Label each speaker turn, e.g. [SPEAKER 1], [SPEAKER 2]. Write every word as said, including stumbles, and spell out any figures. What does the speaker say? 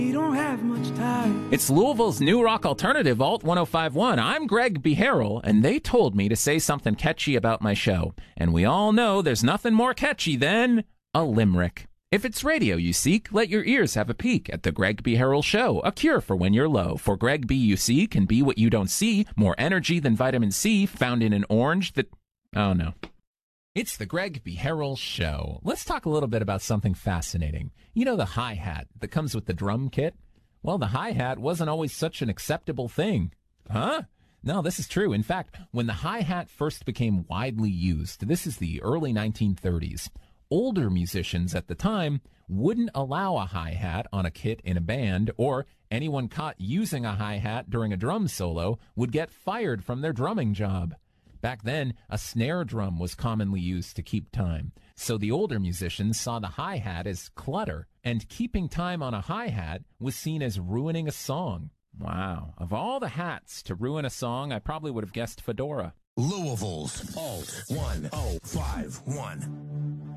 [SPEAKER 1] You don't have much time.
[SPEAKER 2] It's Louisville's new rock alternative, Alt one oh five point one. I'm Greg Beharrell, and they told me to say something catchy about my show. And we all know there's nothing more catchy than a limerick. If it's radio you seek, let your ears have a peek at the Greg Beharrell Show, a cure for when you're low. For Greg B you see can be what you don't see, more energy than vitamin C found in an orange that... Oh, no. It's the Greg Beharrell Show. Let's talk a little bit about something fascinating. You know the hi-hat that comes with the drum kit? Well, the hi-hat wasn't always such an acceptable thing. Huh? No, this is true. In fact, when the hi-hat first became widely used, this is the early nineteen thirties, older musicians at the time wouldn't allow a hi-hat on a kit in a band, or anyone caught using a hi-hat during a drum solo would get fired from their drumming job. Back then, a snare drum was commonly used to keep time, so the older musicians saw the hi-hat as clutter, and keeping time on a hi-hat was seen as ruining a song. Wow. Of all the hats to ruin a song, I probably would have guessed fedora.
[SPEAKER 3] Louisville's Alt one oh five point one.